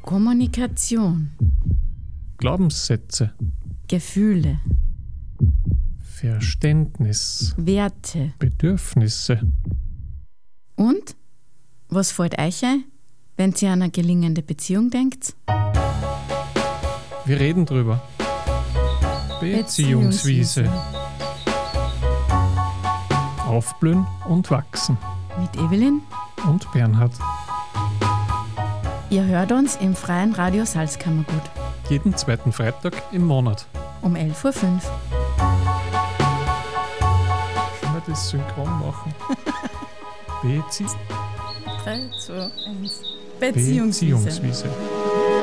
Kommunikation, Glaubenssätze, Gefühle, Verständnis, Werte. Bedürfnisse. Und? Was fällt euch ein, wenn ihr an eine gelingende Beziehung denkt? Wir reden drüber. Beziehungswiese. Aufblühen und wachsen. Mit Evelyn. Und Bernhard. Ihr hört uns im Freien Radio Salzkammergut. Jeden zweiten Freitag im Monat. Um 11.05 Uhr. Können wir das synchron machen? 3, 2, 1. Beziehungswiese. Beziehungswiese.